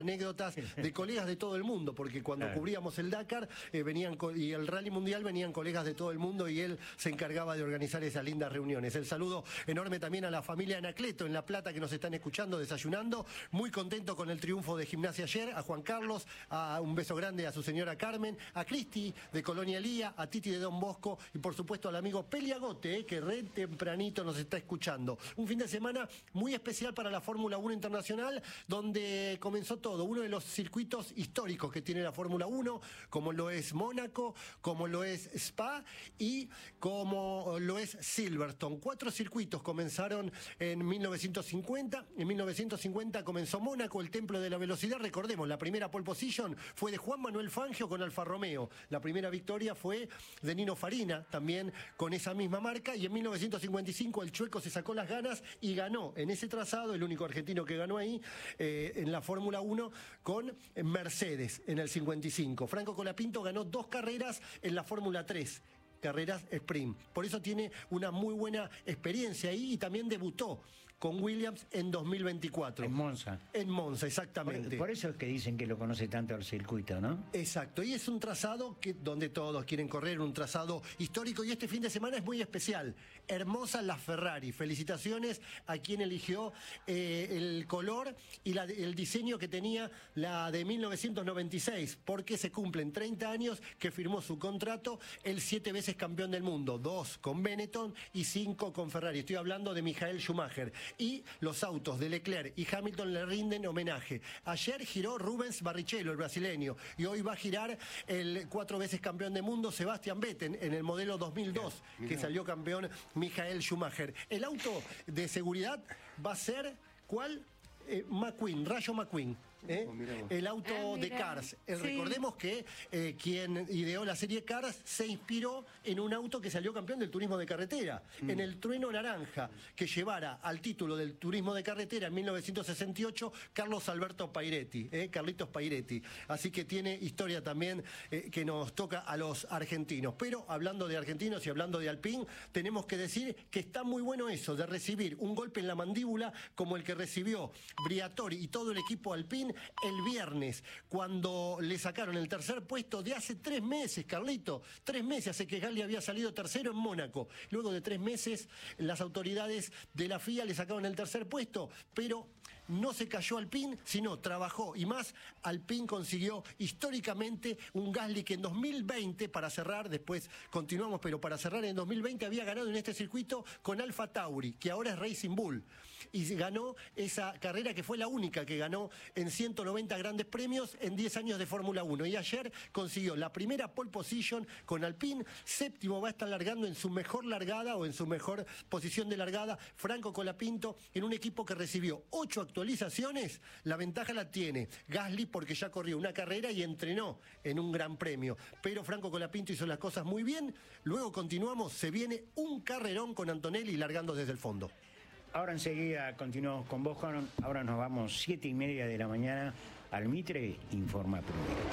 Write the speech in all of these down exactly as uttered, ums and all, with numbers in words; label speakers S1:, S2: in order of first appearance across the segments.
S1: anécdotas de colegas de todo el mundo, porque cuando claro. cubríamos el Dakar eh, venían y el Rally Mundial venían colegas de todo el mundo y él se encargaba de organizar esas lindas reuniones. El saludo enorme también a la familia Anacleto en La Plata que nos están escuchando, desayunando, muy contento con el triunfo de Gimnasia ayer, a Juan Carlos, a un beso grande a su señora Carmen, a Cristi de Colonia Elía, a Titi de Don Bosco y por supuesto al amigo Peliagote, eh, que re tempranito nos está escuchando. Un fin de semana muy especial para la Fórmula uno Internacional, donde comenzó todo. Uno de los circuitos históricos que tiene la Fórmula uno, como lo es Mónaco, como lo es Spa y como lo es Silverstone. Cuatro circuitos comenzaron en mil novecientos cincuenta. En mil novecientos cincuenta comenzó Mónaco, el templo de la velocidad. Recordemos, la primera pole position fue de Juan Manuel Fangio con Alfa Romeo. La primera victoria fue de Nino Farina, también con esa misma marca. Y en mil novecientos cincuenta y cinco el chueco se sacó las ganas y ganó en ese trazado, el único argentino que ganó ahí, eh, en la Fórmula uno, con Mercedes en el cincuenta y cinco. Franco Colapinto ganó dos carreras en la Fórmula tres, carreras sprint. Por eso tiene una muy buena experiencia ahí y también debutó con Williams en dos mil veinticuatro.
S2: En Monza.
S1: En Monza, exactamente.
S2: Por, por eso es que dicen que lo conoce tanto el circuito, ¿no?
S1: Exacto, y es un trazado que, donde todos quieren correr, un trazado histórico, y este fin de semana es muy especial. Hermosa la Ferrari. Felicitaciones a quien eligió eh, el color y la, el diseño que tenía la de mil novecientos noventa y seis, porque se cumplen treinta años que firmó su contrato el siete veces campeón del mundo, dos con Benetton y cinco con Ferrari. Estoy hablando de Michael Schumacher. Y los autos de Leclerc y Hamilton le rinden homenaje. Ayer giró Rubens Barrichello, el brasileño, y hoy va a girar el cuatro veces campeón del mundo Sebastian Vettel en el modelo dos mil dos, mira, mira. que salió campeón Michael Schumacher. El auto de seguridad va a ser, ¿cuál? Eh, McQueen, Rayo McQueen. ¿Eh? Oh, el auto ah, de Cars. Eh, sí. Recordemos que eh, quien ideó la serie Cars se inspiró en un auto que salió campeón del turismo de carretera, mm. en el Trueno Naranja, que llevara al título del turismo de carretera en mil novecientos sesenta y ocho Carlos Alberto Pairetti, eh, Carlitos Pairetti. Así que tiene historia también eh, que nos toca a los argentinos. Pero hablando de argentinos y hablando de Alpine, tenemos que decir que está muy bueno eso de recibir un golpe en la mandíbula como el que recibió Briatore y todo el equipo Alpine el viernes, cuando le sacaron el tercer puesto de hace tres meses, Carlito, tres meses hace que Gasly había salido tercero en Mónaco. Luego de tres meses, las autoridades de la F I A le sacaron el tercer puesto, pero no se cayó Alpine, sino trabajó, y más, Alpine consiguió históricamente un Gasly que en dos mil veinte, para cerrar, después continuamos, pero para cerrar, en dos mil veinte había ganado en este circuito con Alfa Tauri, que ahora es Racing Bull, y ganó esa carrera que fue la única que ganó en ciento noventa grandes premios en diez años de Fórmula uno, y ayer consiguió la primera pole position con Alpine. Séptimo va a estar largando en su mejor largada o en su mejor posición de largada Franco Colapinto, en un equipo que recibió ocho actualizaciones. La ventaja la tiene Gasly porque ya corrió una carrera y entrenó en un gran premio, pero Franco Colapinto hizo las cosas muy bien. Luego continuamos, se viene un carrerón con Antonelli largando desde el fondo.
S2: Ahora enseguida continuamos con vos, Juan. Ahora nos vamos siete y media de la mañana al Mitre Informa Primero.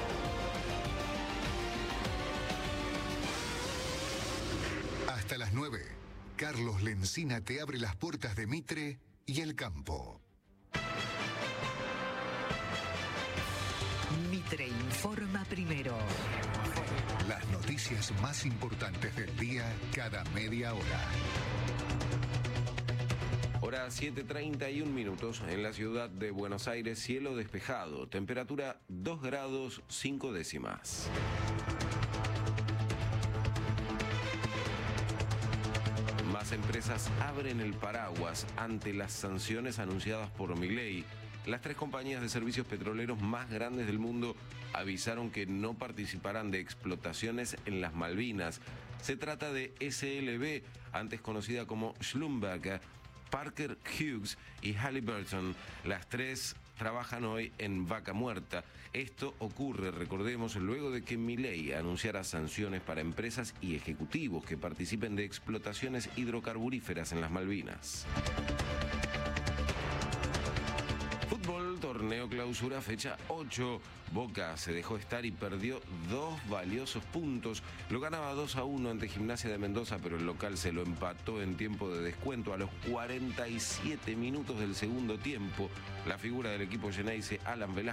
S3: Hasta las nueve, Carlos Lencina te abre las puertas de Mitre y el campo.
S4: Mitre Informa Primero.
S3: Las noticias más importantes del día cada media hora.
S5: Hora siete treinta y un minutos en la ciudad de Buenos Aires, cielo despejado, temperatura dos grados cinco décimas. Más empresas abren el paraguas ante las sanciones anunciadas por Milei. Las tres compañías de servicios petroleros más grandes del mundo avisaron que no participarán de explotaciones en las Malvinas. Se trata de S L B, antes conocida como Schlumberger, Parker Hughes y Halliburton. Las tres trabajan hoy en Vaca Muerta. Esto ocurre, recordemos, luego de que Milei anunciara sanciones para empresas y ejecutivos que participen de explotaciones hidrocarburíferas en las Malvinas. Fútbol, torneo torneo clausura fecha ocho. Boca se dejó estar y perdió dos valiosos puntos. Lo ganaba dos a uno ante Gimnasia de Mendoza, pero el local se lo empató en tiempo de descuento a los cuarenta y siete minutos del segundo tiempo. La figura del equipo Geneise, Alan Velasco,